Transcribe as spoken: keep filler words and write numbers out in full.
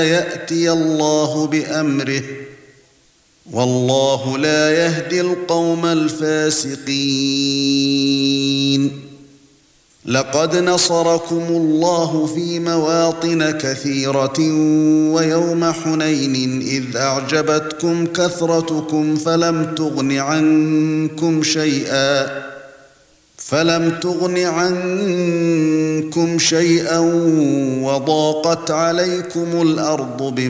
يأتي الله بأمره والله لا يهدي القوم الفاسقين لقد نصركم الله في مواطن كثيرة ويوم حنين إذ أعجبتكم كثرتكم فلم تغن عنكم شيئا فلم تغن عنكم شيئا وضاقت عليكم الأرض